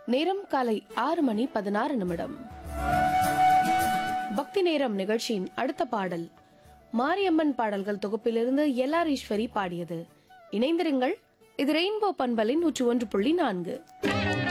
நேரம் காலை 6:16. பக்தி நேரம் நிகழ்ச்சியின் அடுத்த பாடல் மாரியம்மன் பாடல்கள் தொகுப்பிலிருந்து எல்ஆர் ஈஸ்வரி பாடியது. இணைந்திருங்கள். இது ரெயின்போ பண்பலின் 101.4.